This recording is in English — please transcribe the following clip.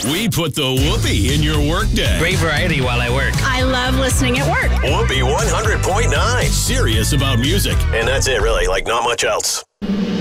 We put the whoopee in your workday. Great variety while I work. I love listening at work. Whoopee 100.9. Serious about music. And that's it, really. Like, not much else.